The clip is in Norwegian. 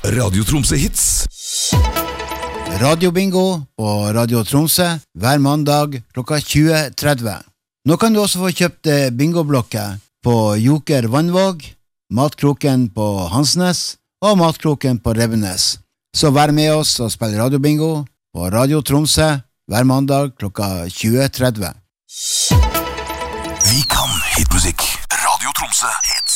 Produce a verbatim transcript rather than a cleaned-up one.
Radio Tromsø Hits. Radio Bingo på Radio Tromsø hver mandag klokka tjue tretti. Nå kan du også få kjøpt bingoblokker på Joker Vannvåg, Matkroken på Hansnes og Matkroken på Rebbenes. Så vær med oss og spill Radio Bingo på Radio Tromsø hver mandag klokka tjue tretti. Vi kan hitmusikk. Radio Tromsø Hits.